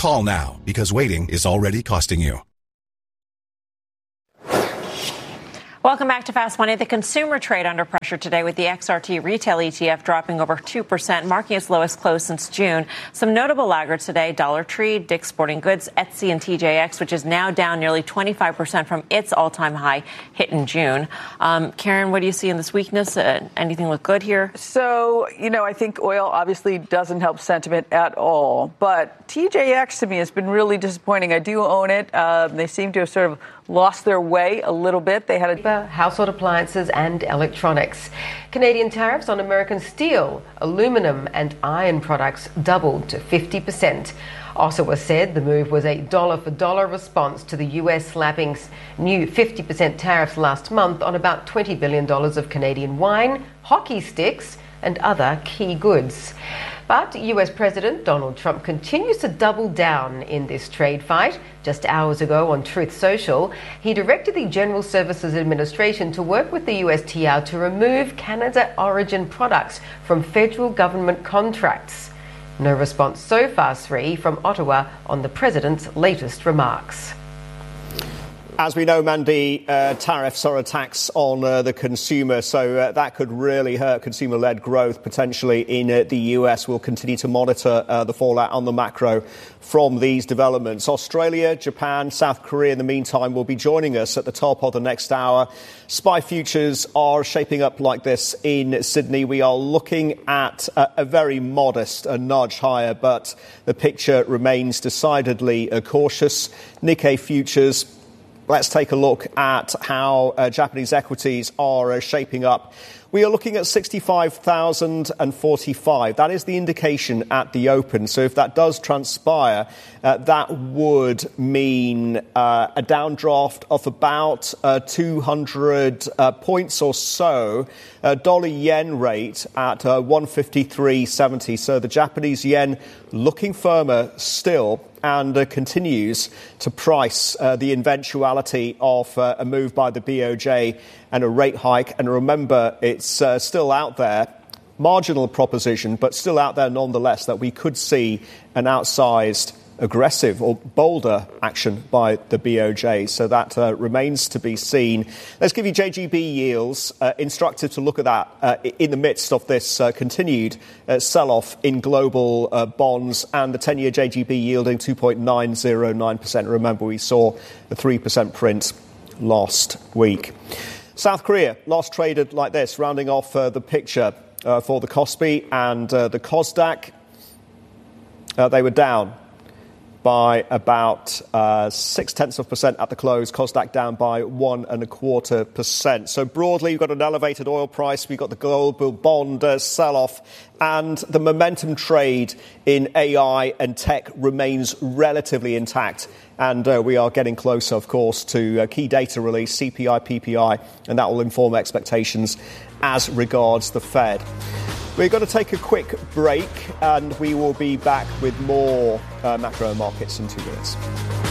Call now because waiting is already costing you. Welcome back to Fast Money. The consumer trade under pressure today with the XRT retail ETF dropping over 2%, marking its lowest close since June. Some notable laggards today: Dollar Tree, Dick's Sporting Goods, Etsy, and TJX, which is now down nearly 25% from its all-time high hit in June. Karen, what do you see in this weakness? Anything look good here? So, I think oil obviously doesn't help sentiment at all. But TJX to me has been really disappointing. I do own it. They seem to have sort of lost their way a little bit. They had household appliances and electronics. Canadian tariffs on American steel, aluminum and iron products doubled to 50%. Oshawa said the move was a dollar-for-dollar response to the US slapping new 50% tariffs last month on about $20 billion of Canadian wine, hockey sticks and other key goods. But US President Donald Trump continues to double down in this trade fight. Just hours ago on Truth Social, he directed the General Services Administration to work with the USTR to remove Canada origin products from federal government contracts. No response so far, Sri, from Ottawa on the President's latest remarks. As we know, Mandy, tariffs are a tax on the consumer, so that could really hurt consumer-led growth potentially in the US. We'll continue to monitor the fallout on the macro from these developments. Australia, Japan, South Korea, in the meantime, will be joining us at the top of the next hour. SPI futures are shaping up like this in Sydney. We are looking at a very modest nudge higher, but the picture remains decidedly cautious. Nikkei futures, let's take a look at how Japanese equities are shaping up. We are looking at 65,045. That is the indication at the open. So if that does transpire, that would mean a downdraft of about 200 points or so. Dollar-yen rate at 153.70. So the Japanese yen looking firmer still, and continues to price the eventuality of a move by the BOJ and a rate hike. And remember, it's still out there, marginal proposition, but still out there nonetheless, that we could see an outsized aggressive or bolder action by the BOJ. So that remains to be seen. Let's give you JGB yields. Instructive to look at that in the midst of this continued sell-off in global bonds, and the 10-year JGB yielding 2.909%. Remember, we saw a 3% print last week. South Korea last traded like this, rounding off the picture for the Kospi and the Kosdaq. They were down by about 0.6% at the close. Kosdaq down by 1.25%. So broadly, you've got an elevated oil price. We've got the global bond sell-off, and the momentum trade in AI and tech remains relatively intact. And we are getting closer, of course, to key data release, CPI, PPI, and that will inform expectations as regards the Fed. We're going to take a quick break, and we will be back with more macro markets in 2 minutes.